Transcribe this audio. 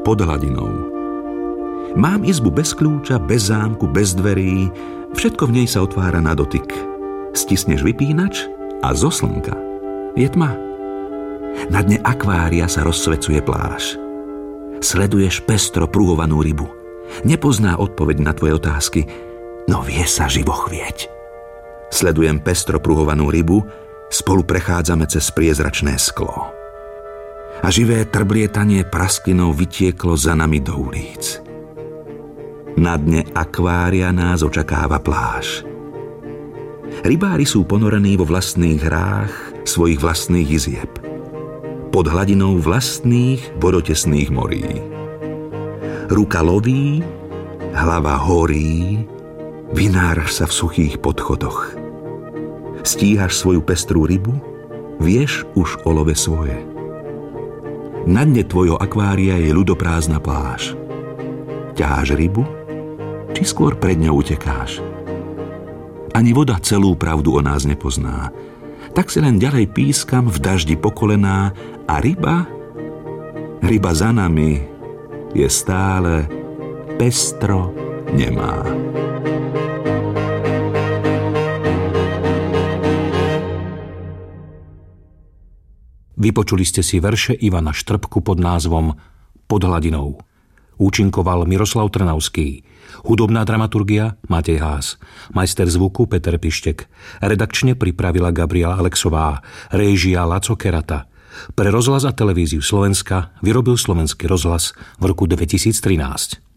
pod hladinou. Mám izbu bez kľúča, bez zámku, bez dverí, všetko v nej sa otvára na dotyk. Stisneš vypínač a zo slnka je tma. Na dne akvária sa rozsvecuje pláž. Sleduješ pestro pruhovanú rybu. Nepozná odpoveď na tvoje otázky, no vie sa živo chvieť. Sledujem pestro pruhovanú rybu, spolu prechádzame cez priezračné sklo. A živé trblietanie prasklinov vytieklo za nami do ulic. Na dne akvária nás očakáva pláž. Rybári sú ponorení vo vlastných hrách svojich vlastných izieb. Pod hladinou vlastných vodotesných morí. Ruka loví, hlava horí, vynáraš sa v suchých podchodoch. Stíhaš svoju pestrú rybu, vieš už o love svoje. Na dne tvojho akvária je ľudoprázdna pláž. Ťaháš rybu, či skôr pred ňou utekáš? Ani voda celú pravdu o nás nepozná. Tak si len ďalej pískam v daždi po kolená a ryba za nami je stále pestro nemá. Vypočuli ste si verše Ivana Štrbku pod názvom Pod hladinou. Účinkoval Miroslav Trnavský. Hudobná dramaturgia Matej Hás. Majster zvuku Peter Pištek. Redakčne pripravila Gabriela Alexová. Réžia Laco Kerata. Pre rozhlas a televíziu Slovenska vyrobil Slovenský rozhlas v roku 2013.